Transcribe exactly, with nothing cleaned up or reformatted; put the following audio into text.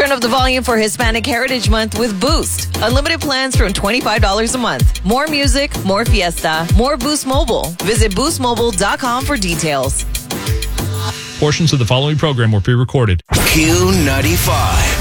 Turn up the volume for Hispanic Heritage Month with Boost. Unlimited plans from twenty-five dollars a month. More music, more fiesta, more Boost Mobile. Visit boost mobile dot com for details. Portions of the following program were pre-recorded. Q ninety-five.